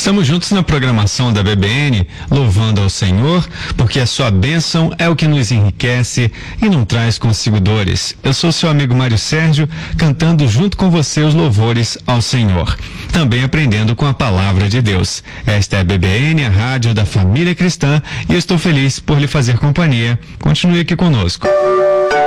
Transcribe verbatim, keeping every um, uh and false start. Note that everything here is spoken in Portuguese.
Estamos juntos na programação da B B N, louvando ao Senhor, porque a sua bênção é o que nos enriquece e não traz consigo dores. Eu sou seu amigo Mário Sérgio, cantando junto com você os louvores ao Senhor. Também aprendendo com a palavra de Deus. Esta é a B B N, a rádio da família cristã, e eu estou feliz por lhe fazer companhia. Continue aqui conosco.